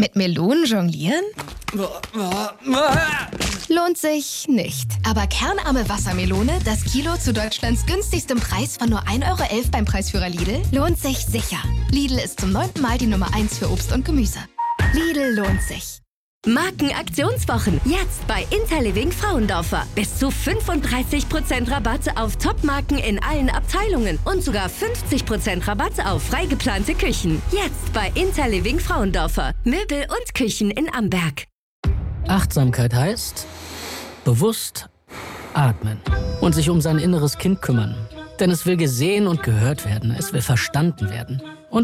Mit Melonen jonglieren? Lohnt sich nicht. Aber kernarme Wassermelone, das Kilo zu Deutschlands günstigstem Preis von nur 1,11 € beim Preisführer Lidl, lohnt sich sicher. Lidl ist zum 9. Mal die Nummer 1 für Obst und Gemüse. Lidl lohnt sich. Markenaktionswochen. Jetzt bei Interliving Frauendorfer. Bis zu 35% Rabatt auf Top-Marken in allen Abteilungen und sogar 50% Rabatt auf frei geplante Küchen. Jetzt bei Interliving Frauendorfer. Möbel und Küchen in Amberg. Achtsamkeit heißt bewusst atmen und sich um sein inneres Kind kümmern. Denn es will gesehen und gehört werden. Es will verstanden werden.